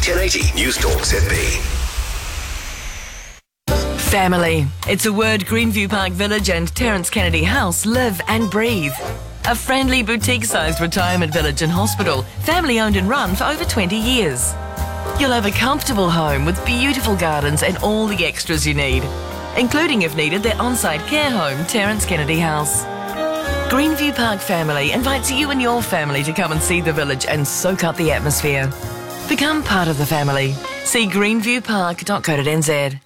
1080 News Talk ZB. Family. It's a word Greenview Park Village and Terence Kennedy House live and breathe. A friendly boutique-sized retirement village and hospital, family-owned and run for over 20 years. You'll have a comfortable home with beautiful gardens and all the extras you need, including, if needed, their on-site care home, Terence Kennedy House. Greenview Park Family invites you and your family to come and see the village and soak up the atmosphere. Become part of the family. See greenviewpark.co.nz.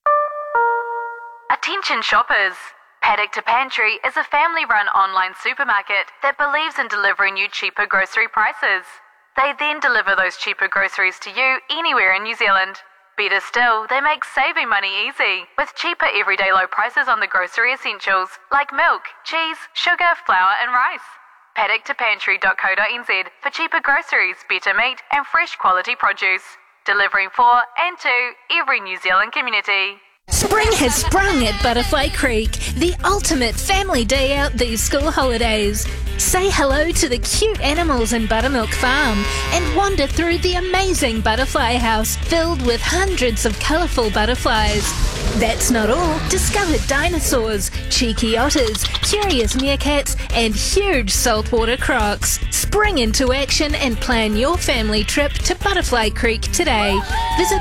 Attention shoppers! Paddock to Pantry is a family-run online supermarket that believes in delivering you cheaper grocery prices. They then deliver those cheaper groceries to you anywhere in New Zealand. Better still, they make saving money easy, with cheaper everyday low prices on the grocery essentials like milk, cheese, sugar, flour and rice. Paddock2pantry.co.nz for cheaper groceries, better meat and fresh quality produce. Delivering for and to every New Zealand community. Spring has sprung at Butterfly Creek, the ultimate family day out these school holidays. Say hello to the cute animals in Buttermilk Farm and wander through the amazing butterfly house filled with hundreds of colourful butterflies. That's not all. Discover dinosaurs, cheeky otters, curious meerkats and huge saltwater crocs. Spring into action and plan your family trip to Butterfly Creek today. Visit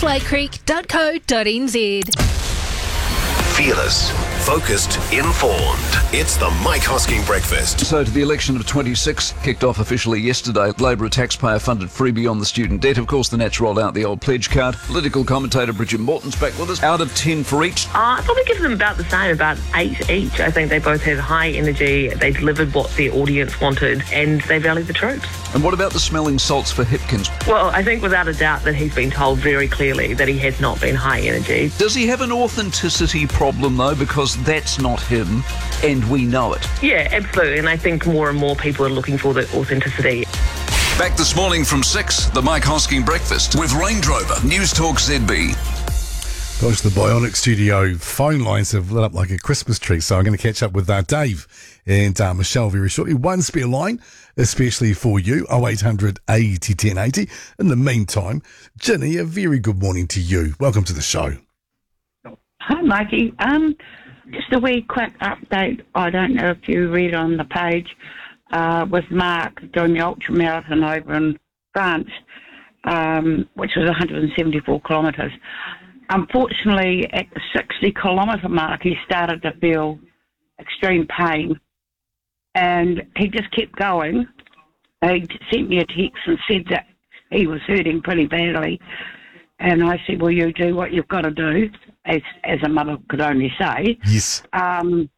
butterflycreek.co.nz. Fearless, focused, informed. It's the Mike Hosking Breakfast. So to the election of 26 kicked off officially yesterday. Labor, a taxpayer-funded freebie on the student debt. Of course, the Nats rolled out the old pledge card. Political commentator Bridget Morton's back with us. Out of 10 for each. I'd probably give them about the same, about 8 each. I think they both had high energy. They delivered what their audience wanted, and they rallied the troops. And what about the smelling salts for Hipkins? Well, I think without a doubt that he's been told very clearly that he has not been high energy. Does he have an authenticity problem, though? Because that's not him, and we know it. Yeah, absolutely. And I think more and more people are looking for the authenticity. Back this morning from 6, the Mike Hosking Breakfast with Range Rover, News Talk ZB. Gosh, the Bionic Studio phone lines have lit up like a Christmas tree, so I'm going to catch up with Dave and Michelle very shortly. One spare line, especially for you, 0800 80 1080. In the meantime, Ginny, a very good morning to you. Welcome to the show. Hi, Mikey. Just a wee quick update. I don't know if you read on the page with Mark doing the ultramarathon over in France, which was 174 kilometres. Unfortunately, at the 60-kilometre mark, he started to feel extreme pain, and he just kept going. He sent me a text and said that he was hurting pretty badly, and I said, well, you do what you've got to do, as a mother could only say. Yes. And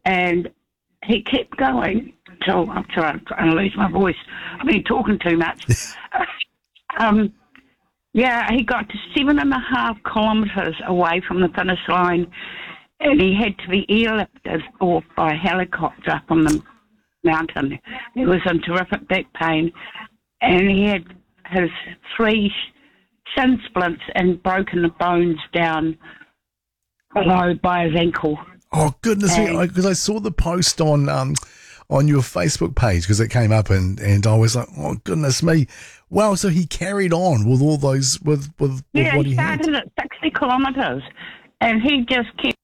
he kept going till I'm trying to lose my voice. I've been talking too much. Yeah, he got to 7.5 kilometres away from the finish line, and he had to be airlifted off by helicopter up on the mountain. He was in terrific back pain, and he had his 3 shin splints and broken the bones down below by his ankle. Oh, goodness me, because I saw the post on your Facebook page, because it came up, and I was like, oh, goodness me. Wow, so he carried on with all those, with what he had. Yeah, he started at 60 kilometres, and he just kept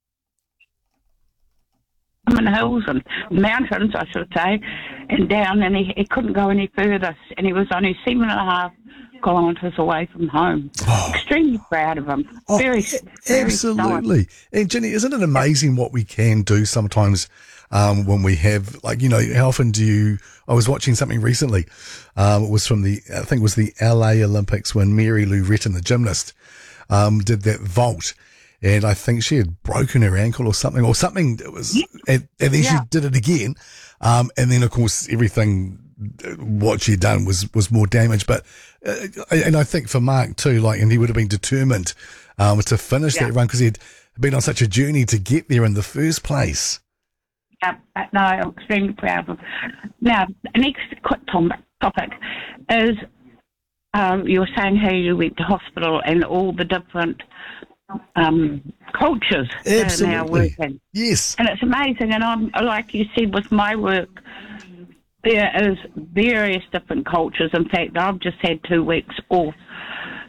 in hills and mountains, I should say, and down, and he couldn't go any further, and he was only 7.5 kilometres away from home. Oh. Extremely proud of him. Oh, very absolutely. And Jenny, isn't it amazing what we can do sometimes when we have, like, you know, how often do you, I was watching something recently, it was from I think it was the LA Olympics when Mary Lou Retton, the gymnast, did that vault. And I think she had broken her ankle or something. It was, and then she did it again. And then, of course, everything, what she'd done was more damage. But, and I think for Mark too, like, and he would have been determined to finish that run because he'd been on such a journey to get there in the first place. No, I'm extremely proud of him. Now, the next quick topic is you were saying how you went to hospital and all the different cultures that are now working. Yes. And it's amazing. And I'm, like you said, with my work, there is various different cultures. In fact, I've just had 2 weeks off